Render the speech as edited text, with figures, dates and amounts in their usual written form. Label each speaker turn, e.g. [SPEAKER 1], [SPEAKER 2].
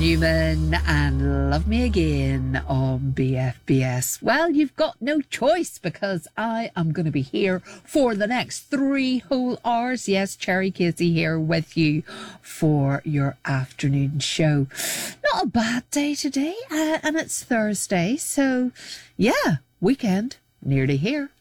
[SPEAKER 1] Newman and Love Me Again on BFBS. Well, you've got no choice because I am going to be here for the next 3 whole hours. Yes, Cherry Casey here with you for your afternoon show. Not a bad day today, and it's Thursday, so yeah, weekend nearly here.